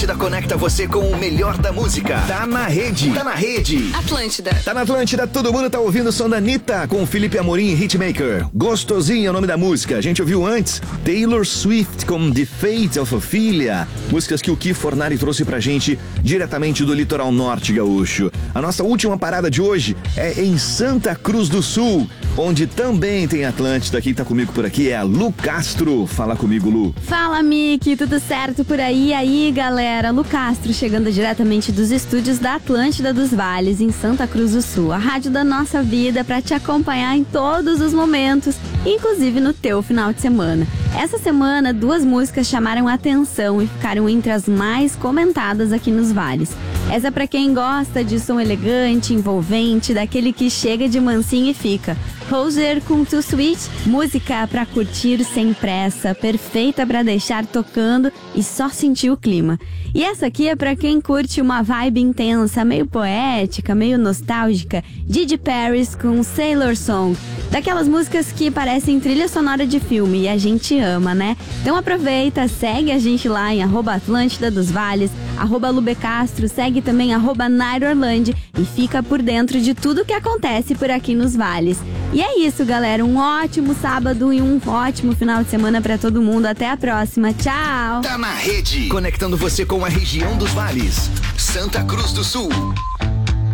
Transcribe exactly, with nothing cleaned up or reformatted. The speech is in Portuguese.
Atlântida conecta você com o melhor da música. Tá na rede. Tá na rede. Atlântida. Tá na Atlântida, todo mundo tá ouvindo o som da Anitta com Felipe Amorim e Hitmaker. Gostosinho é o nome da música. A gente ouviu antes Taylor Swift com The Fate of Ophelia. Músicas que o Ki Fornari trouxe pra gente diretamente do litoral norte gaúcho. A nossa última parada de hoje é em Santa Cruz do Sul, onde também tem Atlântida. Quem tá comigo por aqui é a Lu Castro. Fala comigo, Lu. Fala, Miki, tudo certo por aí? E aí, galera? Lu Castro chegando diretamente dos estúdios da Atlântida dos Vales, em Santa Cruz do Sul, a rádio da nossa vida, para te acompanhar em todos os momentos, inclusive no teu final de semana. Essa semana, duas músicas chamaram a atenção e ficaram entre as mais comentadas aqui nos Vales. Essa é pra quem gosta de som elegante, envolvente, daquele que chega de mansinho e fica. Hozier com Too Sweet, música pra curtir sem pressa, perfeita pra deixar tocando e só sentir o clima. E essa aqui é pra quem curte uma vibe intensa, meio poética, meio nostálgica, Didi Paris com Sailor Song. Daquelas músicas que parecem trilha sonora de filme e a gente ama, né? Então aproveita, segue a gente lá em arroba Atlântida dos Vales, arroba Lubecastro, segue também arroba Nairorland e fica por dentro de tudo que acontece por aqui nos Vales. E é isso, galera. Um ótimo sábado e um ótimo final de semana pra todo mundo. Até a próxima. Tchau! Tá na rede, conectando você com a região dos vales. Santa Cruz do Sul.